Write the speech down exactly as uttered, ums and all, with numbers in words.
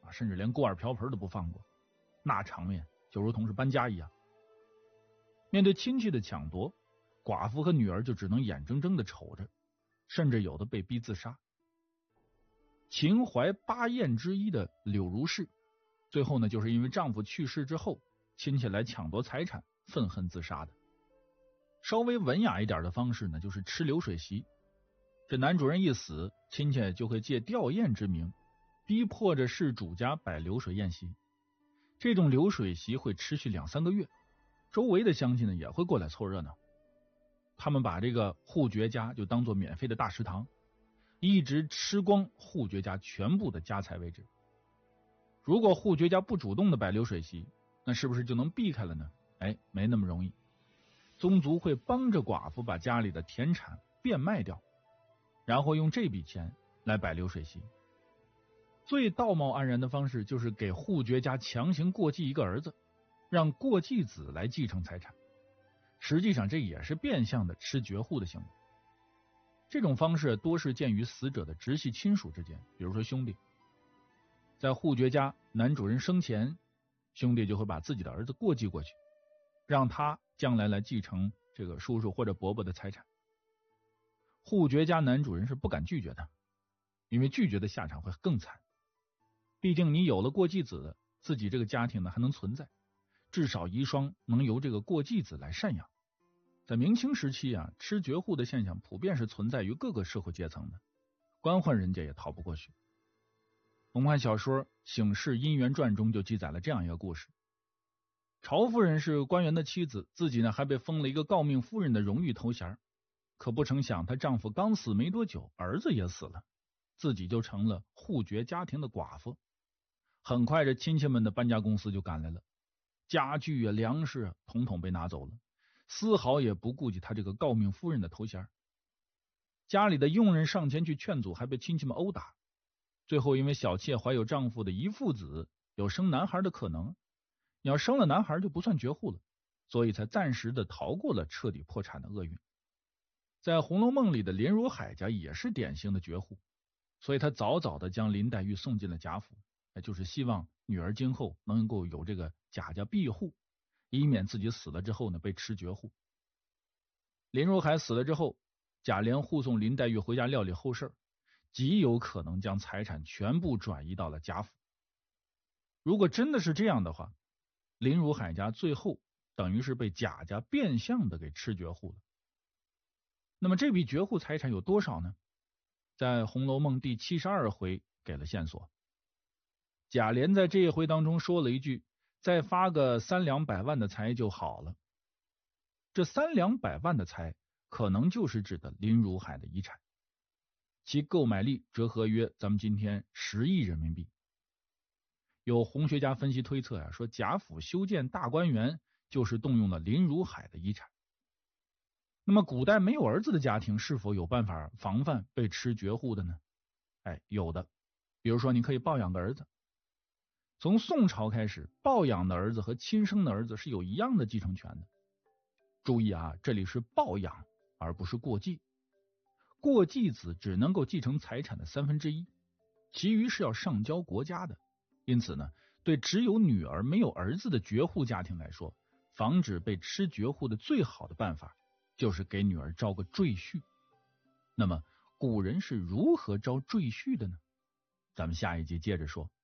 啊，甚至连锅碗瓢盆都不放过，那场面就如同是搬家一样。面对亲戚的抢夺，寡妇和女儿就只能眼睁睁的瞅着，甚至有的被逼自杀。秦淮八艳之一的柳如是，最后呢，就是因为丈夫去世之后，亲戚来抢夺财产，愤恨自杀的。稍微文雅一点的方式呢，就是吃流水席。这男主人一死，亲戚就会借吊唁之名，逼迫着事主家摆流水宴席。这种流水席会持续两三个月，周围的乡亲呢也会过来凑热闹。他们把这个户爵家就当做免费的大食堂，一直吃光户爵家全部的家财为止。如果户爵家不主动的摆流水席，那是不是就能避开了呢？哎，没那么容易。宗族会帮着寡妇把家里的田产变卖掉，然后用这笔钱来摆流水席。最道貌岸然的方式就是给户爵家强行过继一个儿子，让过继子来继承财产。实际上这也是变相的吃绝户的行为。这种方式多是见于死者的直系亲属之间，比如说兄弟。在户爵家男主人生前，兄弟就会把自己的儿子过继过去，让他将来来继承这个叔叔或者伯伯的财产。户爵家男主人是不敢拒绝的，因为拒绝的下场会更惨。毕竟你有了过继子，自己这个家庭呢还能存在，至少遗孀能由这个过继子来赡养。在明清时期啊，吃绝户的现象普遍是存在于各个社会阶层的，官宦人家也逃不过去。我们看小说《醒世姻缘传》中就记载了这样一个故事。曹夫人是官员的妻子，自己呢还被封了一个诰命夫人的荣誉头衔，可不成想她丈夫刚死没多久，儿子也死了，自己就成了户爵家庭的寡妇。很快这亲戚们的搬家公司就赶来了，家具啊粮食啊统统被拿走了，丝毫也不顾及她这个诰命夫人的头衔。家里的佣人上前去劝阻，还被亲戚们殴打。最后因为小妾怀有丈夫的遗腹子，有生男孩的可能，你要生了男孩就不算绝户了，所以才暂时的逃过了彻底破产的厄运。在《红楼梦》里的林如海家也是典型的绝户，所以他早早的将林黛玉送进了贾府，就是希望女儿今后能够有这个贾家庇护，以免自己死了之后呢被吃绝户。林如海死了之后，贾琏护送林黛玉回家料理后事，极有可能将财产全部转移到了贾府。如果真的是这样的话，林如海家最后等于是被贾家变相的给吃绝户了。那么这笔绝户财产有多少呢？在《红楼梦》第七十二回给了线索。贾琏在这一回当中说了一句，再发个三两百万的财就好了。这三两百万的财可能就是指的林如海的遗产，其购买力折合约咱们今天十亿人民币。有红学家分析推测啊，说贾府修建大观园就是动用了林如海的遗产。那么古代没有儿子的家庭是否有办法防范被吃绝户的呢？哎，有的。比如说你可以抱养个儿子。从宋朝开始，抱养的儿子和亲生的儿子是有一样的继承权的。注意啊，这里是抱养而不是过继。过继子只能够继承财产的三分之一，其余是要上交国家的。因此呢，对只有女儿没有儿子的绝户家庭来说，防止被吃绝户的最好的办法就是给女儿招个赘婿。那么古人是如何招赘婿的呢？咱们下一集接着说。